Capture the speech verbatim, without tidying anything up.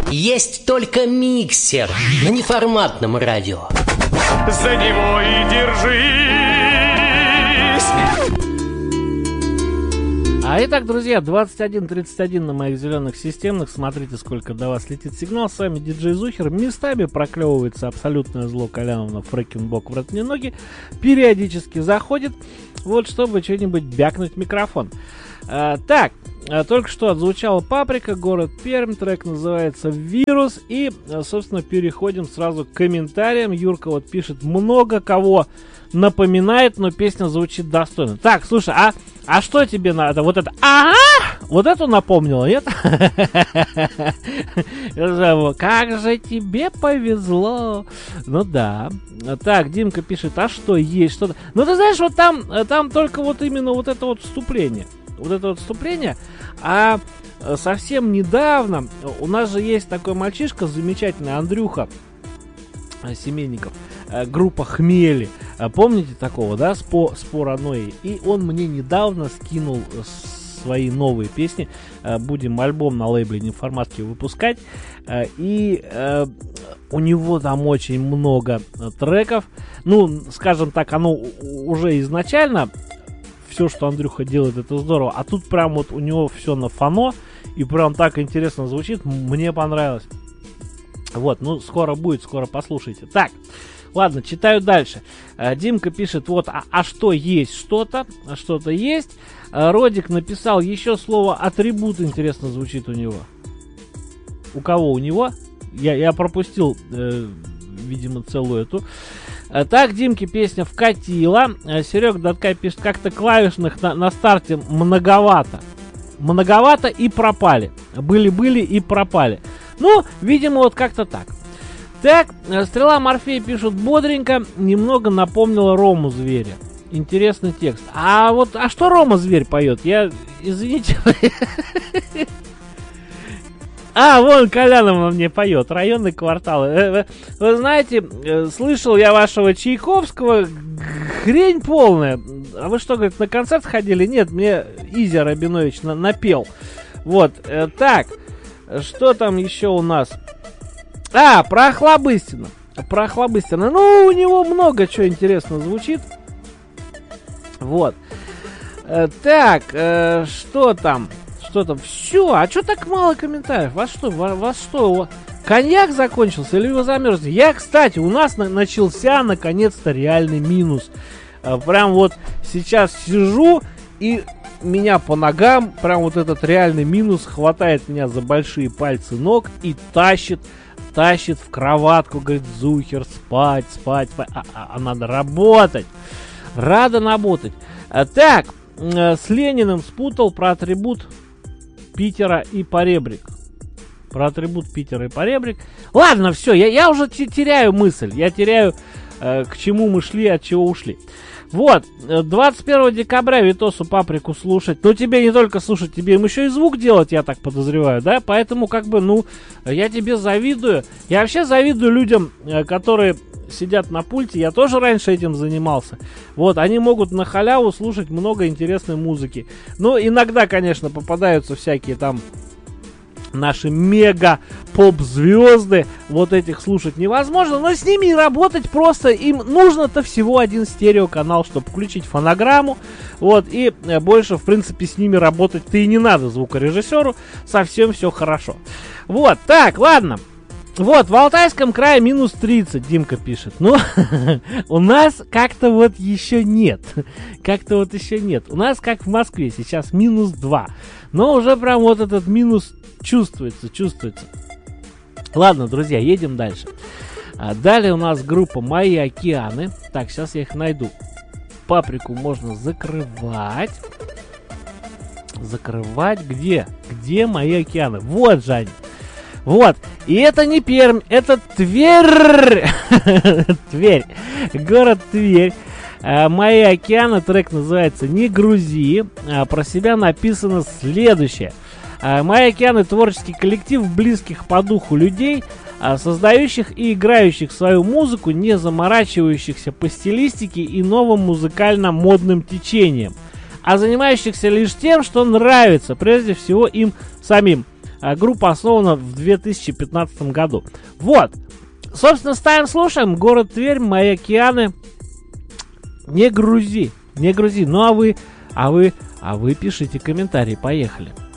Есть только миксер на неформатном радио. За него и держись. А итак, друзья, двадцать один тридцать один на моих зеленых системных. Смотрите, сколько до вас летит сигнал. С вами диджей Зухер. Местами проклевывается абсолютное зло Коляновна, Фрэкенбок, вратные ноги. Периодически заходит, вот, чтобы что-нибудь бякнуть в микрофон. А, так, а, только что отзвучала «Паприка», город Пермь, трек называется «Вирус». И, а, собственно, переходим сразу к комментариям. Юрка вот пишет: много кого напоминает, но песня звучит достойно. Так, слушай, а, а что тебе надо? Вот это «Ага!» Вот эту напомнила, нет? Как же тебе повезло. Ну да. Так, Димка пишет: а что, есть что-то? Ну ты знаешь, вот там, там только вот именно вот это вот вступление. Вот это вот вступление. А совсем недавно у нас же есть такой мальчишка замечательный, Андрюха Семенников, группа «Хмели». Помните такого, да, с, по, с паранойей? И он мне недавно скинул свои новые песни. Будем альбом на лейбле «Неформатки» выпускать. И у него там очень много треков. Ну, скажем так, оно уже изначально, все, что Андрюха делает, это здорово. А тут прям вот у него все на фано. И прям так интересно звучит. Мне понравилось. Вот, ну, скоро будет, скоро послушайте. Так, ладно, читаю дальше. Димка пишет: вот, а, а что есть? Что-то, что-то есть. Родик написал еще слово «атрибут», интересно звучит у него. У кого? У него? Я, я пропустил, э, видимо, целую эту. Так, Димке песня вкатила. Серега Даткай пишет: как-то клавишных на, на старте многовато. Многовато и пропали. Были-были и пропали. Ну, видимо, вот как-то так. Так, Стрела Морфея пишут: бодренько, немного напомнила Рому Зверя. Интересный текст. А вот, а что Рома Зверь поет? Я, извините. А, вон Коляновна мне поет. Районные кварталы. Вы знаете, слышал я вашего Чайковского. Хрень полная. А вы что, говорит, на концерт ходили? Нет, мне Изя Рабинович на- напел. Вот, так. Что там еще у нас? А, про Охлобыстина. Про Охлобыстина. Ну, у него много чего интересно звучит. Вот. Э, так, э, что там? Что там? Все. А что так мало комментариев? Вас что? Вас, вас что? Коньяк закончился или вы замерзли? Я, кстати, у нас на- начался наконец-то реальный минус. Э, прям вот сейчас сижу и... меня по ногам, прям вот этот реальный минус хватает меня за большие пальцы ног и тащит, тащит в кроватку, говорит: Зухер, спать, спать, спать. А, а, а надо работать, рада работать. А, так, э, с Лениным спутал про атрибут Питера и поребрик. Про атрибут Питера и поребрик. Ладно, все, я, я уже теряю мысль, я теряю, э, к чему мы шли, от чего ушли. Вот, двадцать первого декабря Витосу Паприку слушать. Но тебе не только слушать, тебе им еще и звук делать, я так подозреваю, да? Поэтому, как бы, ну, я тебе завидую. Я вообще завидую людям, которые сидят на пульте. Я тоже раньше этим занимался. Вот, они могут на халяву слушать много интересной музыки. Ну, иногда, конечно, попадаются всякие там... наши мега-поп-звезды, вот этих слушать невозможно, но с ними работать просто, им нужно-то всего один стереоканал, чтобы включить фонограмму, вот, и больше, в принципе, с ними работать-то и не надо звукорежиссеру, совсем все хорошо. Вот, так, ладно. Вот, в Алтайском крае минус тридцать, Димка пишет. Ну, у нас как-то вот еще нет. Как-то вот еще нет. У нас, как в Москве, сейчас минус два. Но уже прям вот этот минус чувствуется, чувствуется. Ладно, друзья, едем дальше. А далее у нас группа «Мои океаны». Так, сейчас я их найду. Паприку можно закрывать. Закрывать. Где? Где «Мои океаны»? Вот же они. Вот, и это не Пермь, это Тверь, Тверь, город Тверь. «Мои океаны», трек называется «Не грузи». Про себя написано следующее. «Мои океаны» — творческий коллектив близких по духу людей, создающих и играющих свою музыку, не заморачивающихся по стилистике и новым музыкально-модным течениям, а занимающихся лишь тем, что нравится, прежде всего им самим. А, группа основана в две тысячи пятнадцатом году. Вот. Собственно, ставим, слушаем. Город Тверь, мои океаны. Не грузи, не грузи. Ну а вы, а вы, а вы пишите комментарии. Поехали.